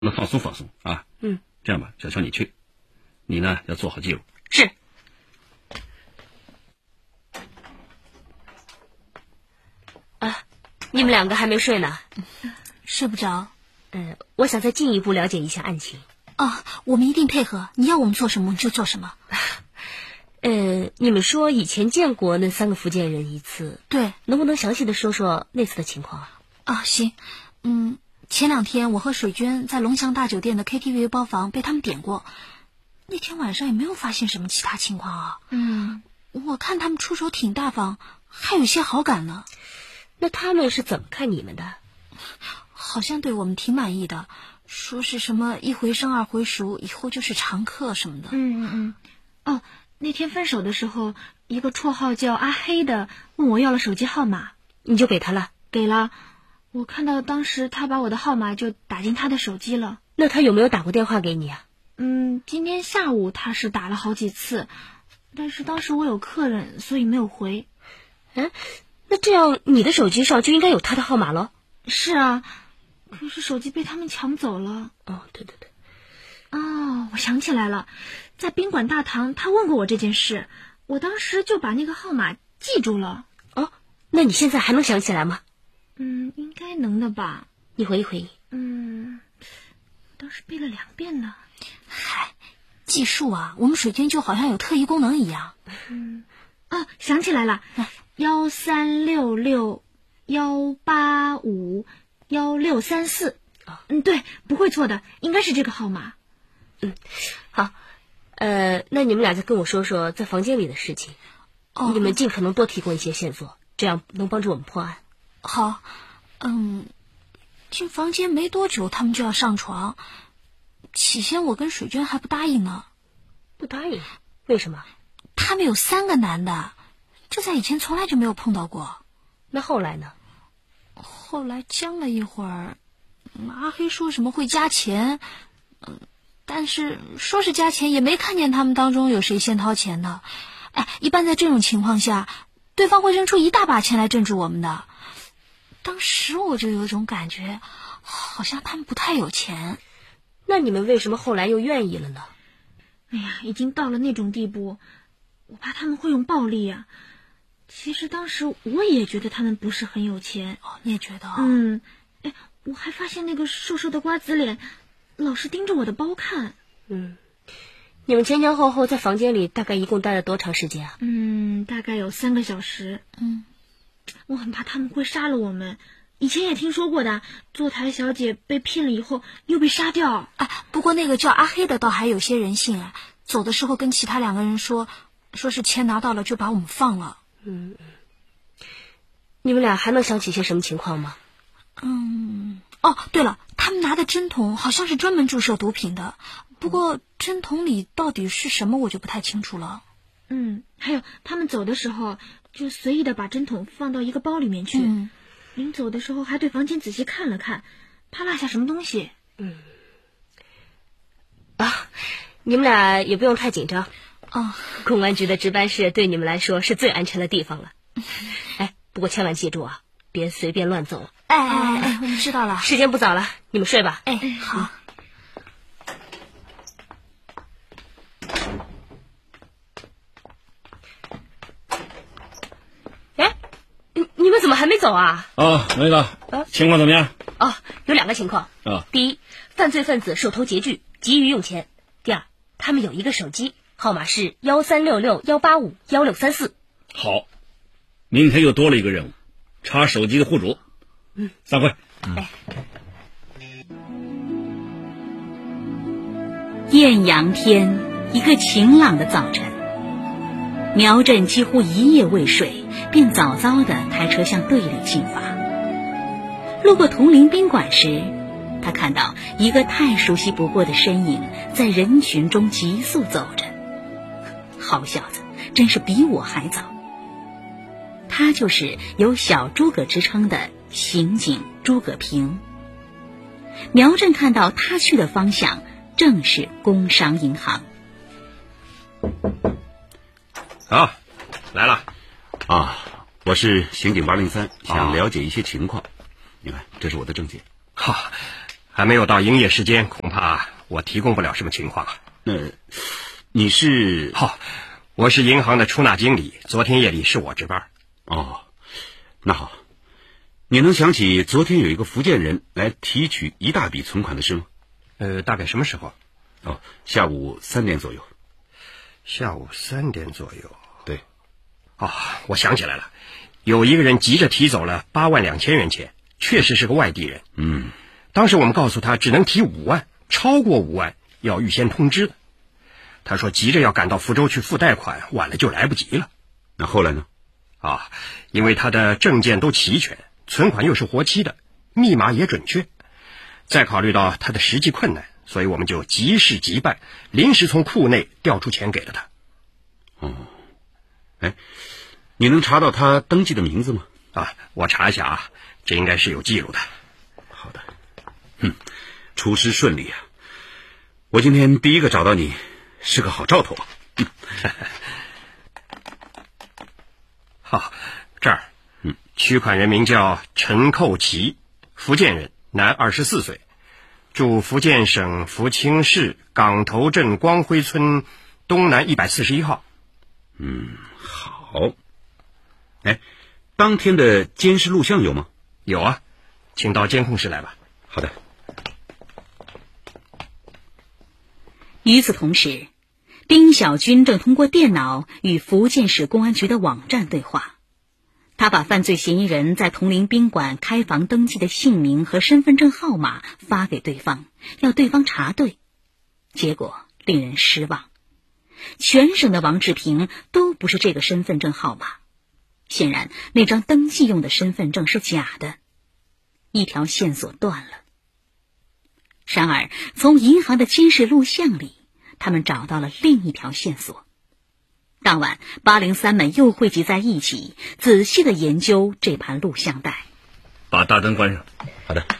那放松放松啊。这样吧，小乔你去，你呢要做好记录。 是。你们两个还没睡呢？ 睡不着。 我想再进一步了解一下案情。 我们一定配合，你要我们做什么就做什么。 你们说以前见过那3个福建人一次， 对， 能不能详细的说说那次的情况啊？ 行。前2天我和水娟在龙翔大酒店的 KTV 包房被他们点过，那天晚上也没有发现什么其他情况啊。我看他们出手挺大方，还有些好感呢。 那他们是怎么看你们的？ 好像对我们挺满意的，说是什么1回生2回熟，以后就是常客什么的。 那天分手的时候，一个绰号叫阿黑的问我要了手机号码， 你就给他了？ 给了。我看到当时他把我的号码就打进他的手机了。 那他有没有打过电话给你啊？ 今天下午他是打了好几次，但是当时我有客人，所以没有回。 那这样你的手机上就应该有他的号码了。 是啊，可是手机被他们抢走了。 对。 我想起来了，在宾馆大堂他问过我这件事，我当时就把那个号码记住了。 那你现在还能想起来吗？ 应该能的吧。 你回忆回忆。 当时背了2遍呢。 计数啊，我们水军就好像有特异功能一样。 想起来了，13661851651634。对，不会错的，应该是这个号码。 好。那你们俩再跟我说说在房间里的事情。你们尽可能多提供一些线索，这样能帮助我们破案。 好。进房间没多久他们就要上床，起先我跟水娟还不答应呢。 不答应？为什么？ 他们有3个男的，这在以前从来就没有碰到过。 那后来呢？ 后来僵了一会儿，阿黑说什么会加钱，但是说是加钱，也没看见他们当中有谁先掏钱的。一般在这种情况下，对方会扔出一大把钱来镇住我们的。当时我就有种感觉，好像他们不太有钱。 那你们为什么后来又愿意了呢？ 已经到了那种地步，我怕他们会用暴力啊。其实当时我也觉得他们不是很有钱。 你也觉得？ 我还发现那个瘦瘦的瓜子脸老是盯着我的包看。 你们前后后在房间里大概一共待了多长时间啊？ 大概有3个小时。我很怕他们会杀了我们，以前也听说过的，坐台小姐被骗了以后又被杀掉。 不过那个叫阿黑的倒还有些人性啊，走的时候跟其他2个人说是钱拿到了就把我们放了。 你们俩还能想起些什么情况吗？ 对了，他们拿的针筒好像是专门注射毒品的，不过针筒里到底是什么我就不太清楚了。 还有他们走的时候就随意的把针筒放到一个包里面去，临走的时候还对房间仔细看了看，怕落下什么东西。 你们俩也不用太紧张。公安局的值班室对你们来说是最安全的地方了。不过千万记住啊，别随便乱走。 我们知道了。 时间不早了，你们睡吧。 好。 你们怎么还没走啊？ 那个情况怎么样？ 有2个情况。第一，犯罪分子手头拮据，急于用钱。第二，他们有一个手机，号码是136618516634。 好，明天又多了一个任务，查手机的户主。散会。 艳阳天，一个晴朗的早晨，苗振几乎一夜未睡，便早早地开车向队里进发。路过铜陵宾馆时，他看到一个太熟悉不过的身影在人群中急速走着。好小子，真是比我还早。他就是有小诸葛之称的刑警诸葛平。苗振看到他去的方向正是工商银行。 来了。 我是刑警803，想了解一些情况。你看，这是我的证件。 还没有到营业时间，恐怕我提供不了什么情况啊。 你是？ 我是银行的出纳经理，昨天夜里是我值班。 哦，那好，你能想起昨天有一个福建人来提取一大笔存款的事吗？ 大概什么时候？ 下午3点左右。 下午3点左右。 对。 我想起来了，有一个人急着提走了8万2千元钱，确实是个外地人。当时我们告诉他只能提5万，超过5万要预先通知的。他说急着要赶到福州去付贷款，晚了就来不及了。 那后来呢？ 因为他的证件都齐全，存款又是活期的，密码也准确，再考虑到他的实际困难，所以我们就急事急办，临时从库内调出钱给了他。 你能查到他登记的名字吗？ 我查一下这应该是有记录的。 好的。出师顺利啊！我今天第一个找到你，是个好兆头啊。 这儿，取款人名叫陈寇奇，福建人，男，24岁，住福建省福清市港头镇光辉村东南141号。 好。当天的监视录像有吗？ 有啊，请到监控室来吧。 好的。 与此同时，丁小军正通过电脑与福建省公安局的网站对话。他把犯罪嫌疑人在铜陵宾馆开房登记的姓名和身份证号码发给对方，要对方查对。结果令人失望，全省的王志平都不是这个身份证号码。显然那张登记用的身份证是假的，一条线索断了。然而从银行的监视录像里，他们找到了另一条线索。当晚803们又汇集在一起，仔细地研究这盘录像带。 把大灯关上。 好的。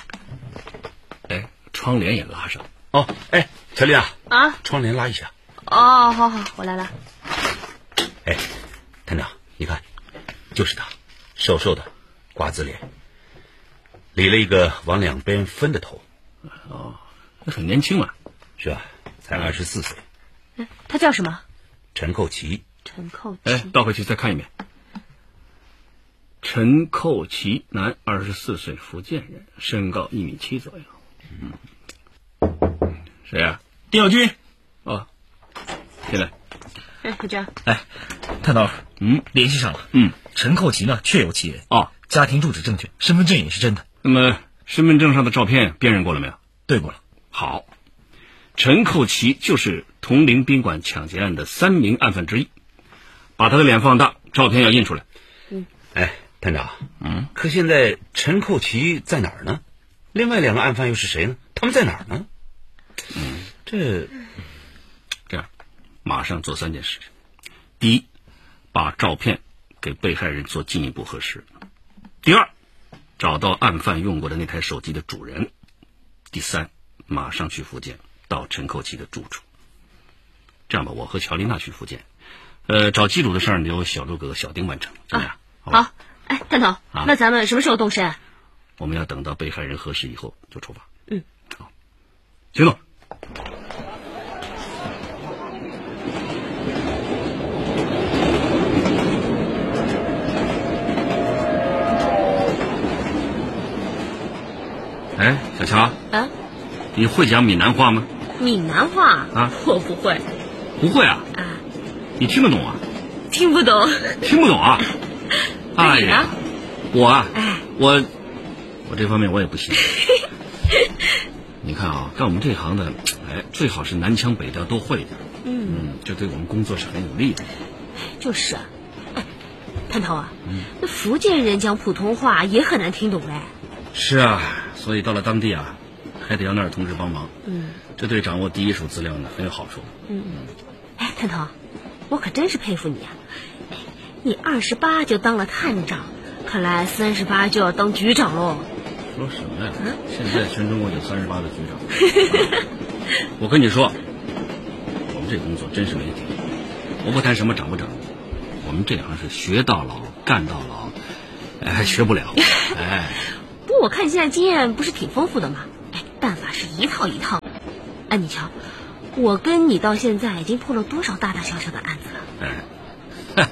窗帘也拉上。 小丽啊，窗帘拉一下。 好，我来了。 探长，你看，就是他，瘦瘦的，瓜子脸，理了一个往2边分的头。 那很年轻嘛。 是啊，才24岁。 他叫什么？ 陈寇奇。 陈寇奇。 倒回去再看一遍。陈寇奇，男，24岁，福建人，身高1.7米左右。谁啊？ 丁小军。 进来。 就这样。 探头，联系上了。陈寇奇呢，确有其人。家庭住址正确，身份证也是真的。 那么身份证上的照片辨认过了没有？ 对过了。 好，陈寇奇就是铜陵宾馆抢劫案的3名案犯之一。把他的脸放大，照片要印出来。 探长，可现在陈寇奇在哪儿呢？另外2个案犯又是谁呢？他们在哪儿呢？ 这样，马上做3件事。第一，把照片给被害人做进一步核实。第二，找到案犯用过的那台手机的主人。第三，马上去福建，到陈寇奇的住处。这样吧，我和乔丽娜去福建，找机主的事儿由小周哥哥小丁完成，怎么样？ 好。探头，那咱们什么时候动身？ 我们要等到被害人核实以后就出发。好，行动。小乔，你会讲闽南话吗？ 闽南话我不会。 不会啊？你听得懂啊？ 听不懂。 听不懂啊？哎呀，我这方面我也不行。你看干我们这行的，最好是南腔北调都会一点。这对我们工作是很有利的。 就是啊。探头那福建人讲普通话也很难听懂嘞。 是啊，所以到了当地还得要那儿同志帮忙。这对掌握第一手资料呢很有好处。 探头，我可真是佩服你啊！你28就当了探长，看来38就要当局长喽。 说什么呀？现在全中国有38的局长。我跟你说，我们这工作真是没底。我不谈什么长不长，我们这行是学到老干到老，还学不了。 不过我看你现在经验不是挺丰富的吗？ 是一套一套。哎，你瞧，我跟你到现在已经破了多少大大小小的案子了？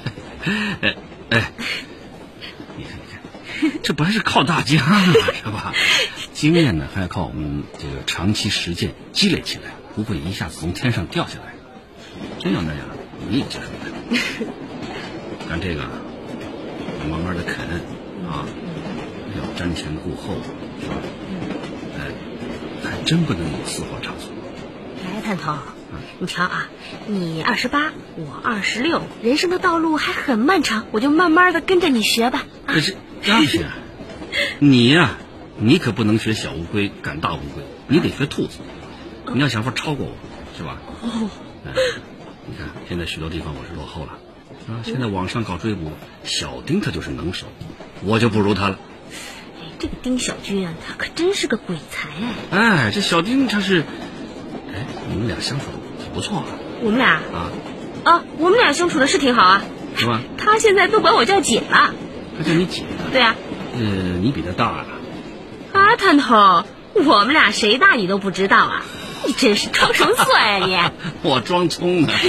你看，这不还是靠大家吗？是吧？经验呢，还要靠我们这个长期实践积累起来，不会一下子从天上掉下来。真要那样，你也接受不了。干这个，要慢慢的啃啊，要瞻前顾后，是吧？还真不能有丝毫差错。 来，探头，你瞧啊，你28，我26，人生的道路还很漫长，我就慢慢的跟着你学吧。 这是不行啊！你呀，你可不能学小乌龟赶大乌龟，你得学兔子。你要想法超过我，是吧？你看现在许多地方我是落后了啊！现在网上搞追捕，小丁他就是能手，我就不如他了。 这个丁小军啊，他可真是个鬼才哎！这小丁他是，你们俩相处的挺不错啊。 我们俩我们俩相处的是挺好啊， 是吧？ 他现在都管我叫姐了。 他叫你姐？ 对啊。 你比他大啊？ 啊，探头，我们俩谁大你都不知道啊？你真是装什么蒜啊你！ 我装葱呢。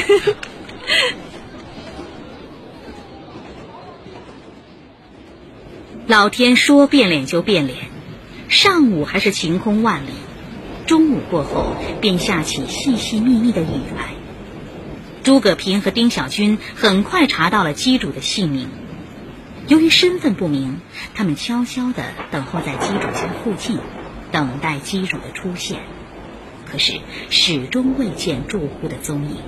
老天说变脸就变脸，上午还是晴空万里，中午过后便下起细细密密的雨来。诸葛平和丁小军很快查到了机主的姓名，由于身份不明，他们悄悄地等候在机主家附近，等待机主的出现，可是始终未见住户的踪影。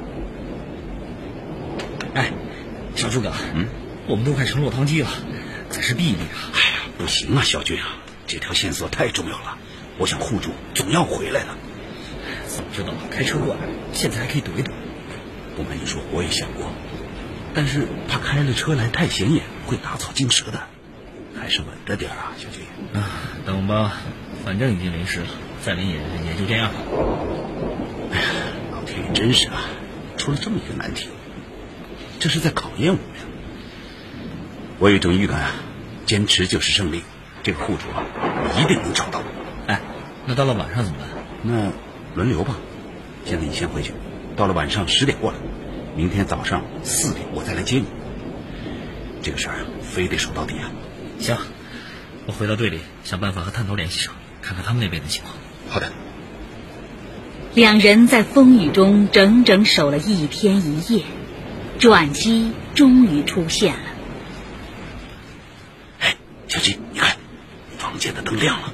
哎，小诸葛，我们都快成落汤鸡了，暂时避一避啊！ 哎呀，不行啊，小军啊，这条线索太重要了，我想户主总要回来的。 早知道开车过来，现在还可以躲一躲。 不瞒你说，我也想过，但是怕开了车来太显眼，会打草惊蛇的，还是稳着点啊，小军。 等吧，反正已经淋湿了，再淋也就这样了。 哎呀，老天爷真是啊，出了这么一个难题，这是在考验我们呀。我有一种预感啊，坚持就是胜利，这个户主啊，一定能找到。 哎，那到了晚上怎么办？ 那轮流吧，现在你先回去，到了晚上10点过来，明天早上4点我再来接你。这个事儿非得守到底啊。 行，我回到队里想办法和探头联系上，看看他们那边的情况。 好的。 两人在风雨中整整守了1天1夜，转机终于出现了。 哎，小金，你看，房间的灯亮了。